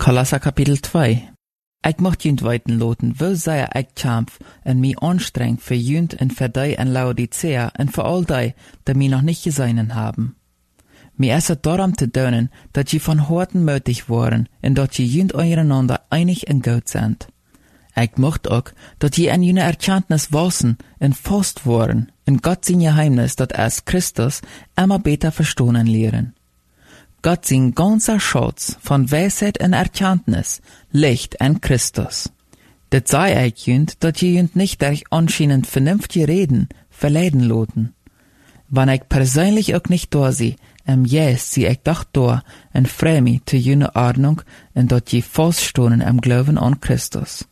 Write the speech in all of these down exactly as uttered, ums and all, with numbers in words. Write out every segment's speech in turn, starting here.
Kolosser Kapitel zwei. Ik mocht junt weten loten, wil zij ik kämpf en mij anstreng für junt en für die en Laodicea en für all die, die mij nog niet gezien haben. Mir is het daarom te doen, dat je van harten mutig worden en dat je junt einander einig en goed sind. Ik mocht ook, dat je in jene Erkenntnis wachsen en vast worden, en Gott zijn Geheimnis, dat als Christus immer beter verstehen lehren. Gott sein ganzer Schatz von Weisheit und Erkenntnis liegt in Christus. Das sei ich jünd, dat je jünd nicht durch anscheinend vernünftige Reden verleiden loten. Wann ich persönlich auch nicht da sie, im Jes sie ich doch da und freu mich zu jene Ordnung und dat je feststehen im Glauben an Christus.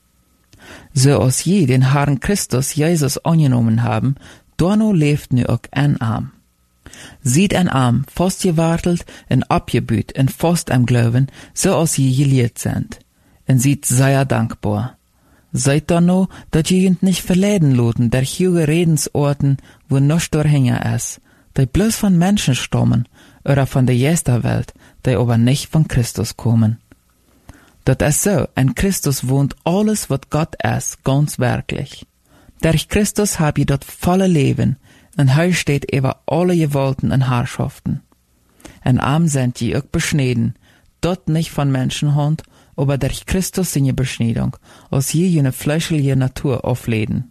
So als je den Herrn Christus Jesus angenommen haben, dorno lebt nu auch ein Arm. Sieht ein Arm fast gewartelt en abgebüht en fast am Glauben, so als je gelehrt sind. En sieht sehr dankbar. Seid dann no, dat je jünt nicht verleiden loten der huge Redensorten, wo noch durchhänger is, die bloß von Menschen stammen, oder von der Jesterwelt, die aber nicht von Christus kommen. Dat is so, in Christus wohnt alles, wat Gott is, ganz wirklich. Durch Christus hab je dat volle Leben, en hij steht über alle Gewalten en Herrschaften. En arm sind je ook beschneden, dort nicht von Menschenhand, aber durch Christus seine Beschneidung, als je jene fleischliche Natur aufleden.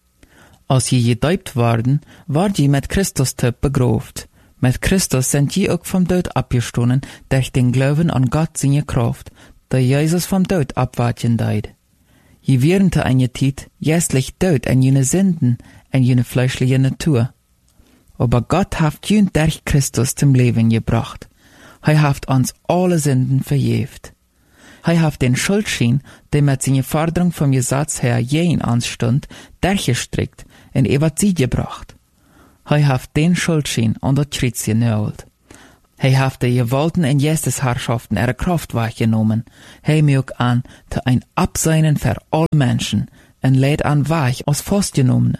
Als je gedeupt worden, ward je mit Christus te begrooft. Mit Christus sind je ook vom Tod abgestoßen, durch den Glauben an Gott seine Kraft, der Jesus vom Tod abwarten deid. Je während eine Zeit, jästlich Tod an jene Sünden, en jene fleischliche Natur. Aber Gott hat jünd durch Christus zum Leben gebracht. Hij hat uns alle Sünden verjeft. Hij hat den Schuldschein, der mit seiner Forderung vom Gesetz her jeden anstund, durchgestrickt und über sie gebracht. Hij hat den Schuldschein an der Kreuz genagelt. Hij hat die Gewalten und Geistesherrschaften ihre Kraft weggenommen. Hij mir auch an, zu ein Abseinen für alle Menschen, en lädt an weich als Fastgenommene.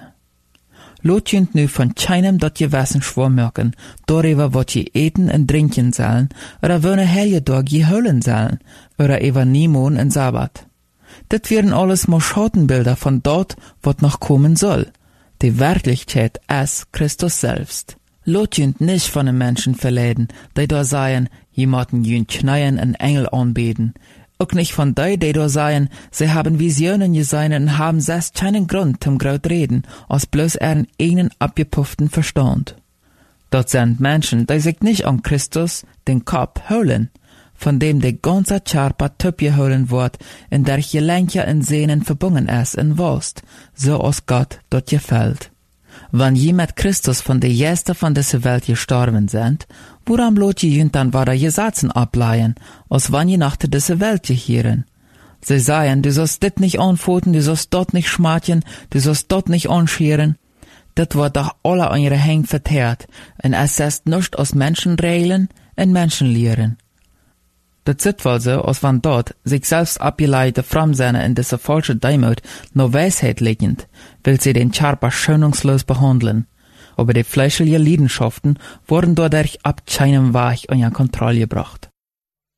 Lot jünt nu von keinem dat Gewissen schwor merken, darüber wat je eten en drinken sollen, oder wöne Helgedag je hüllen sollen, oder über Nimon en Sabbat. Dit wären alles mal Schattenbilder von dort, wat noch kommen soll. Die Wirklichkeit ist Christus selbst. Lot jünt nicht von den Menschen verleiden, die da seien, jemanden jünt knien en Engel anbeten, auch nicht von die, die da seien, sie haben Visionen gesehen und haben selbst keinen Grund zum Graut reden, als bloß ihren eigenen abgepufften Verstand. Dort sind Menschen, die sich nicht an Christus den Kopf holen, von dem der ganze Körper töpgeholen wird, in der Gelenke und Sehnen verbunden ist und Wurst, so als Gott dort gefällt. Wenn je mit Christus von der Jester von dieser Welt gestorben sind, woran lot je jünt dann wieder Gesetzen ableihen, als wann je nach dieser Welt gehieren? Sie sagen, du sollst dit nicht anfoten, du sollst dort nicht schmatjen, du sollst dort nicht anscheren. Dat wird doch alle an ihre Hänge verteert, und es ist nicht aus Menschenregeln und Menschenlehren. Dat zit wel so, als wenn dort sich selbst abgeleitete Framsehne in dieser falschen Demut nur Weisheit liegend, will sie den Körper schonungslos behandeln. Aber die fleischlichen Leidenschaften wurden dadurch ab keinem Weg unter Kontrolle gebracht.